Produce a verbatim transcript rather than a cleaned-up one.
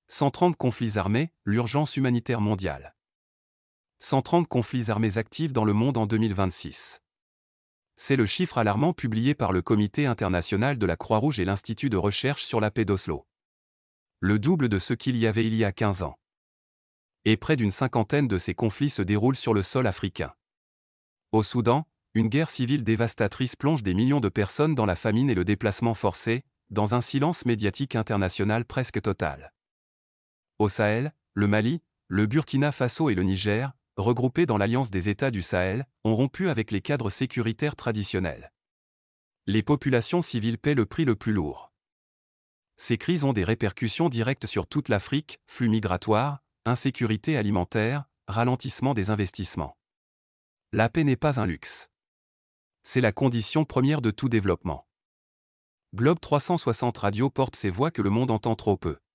cent trente conflits armés, l'urgence humanitaire mondiale. cent trente conflits armés actifs dans le monde en deux mille vingt-six. C'est le chiffre alarmant publié par le Comité international de la Croix-Rouge et l'Institut de recherche sur la paix d'Oslo. Le double de ce qu'il y avait il y a quinze ans. Et près d'une cinquantaine de ces conflits se déroulent sur le sol africain. Au Soudan, une guerre civile dévastatrice plonge des millions de personnes dans la famine et le déplacement forcé, dans un silence médiatique international presque total. Au Sahel, le Mali, le Burkina Faso et le Niger, regroupés dans l'Alliance des États du Sahel, ont rompu avec les cadres sécuritaires traditionnels. Les populations civiles paient le prix le plus lourd. Ces crises ont des répercussions directes sur toute l'Afrique, flux migratoires, insécurité alimentaire, ralentissement des investissements. La paix n'est pas un luxe. C'est la condition première de tout développement. Globe trois cent soixante Radio porte ces voix que le monde entend trop peu.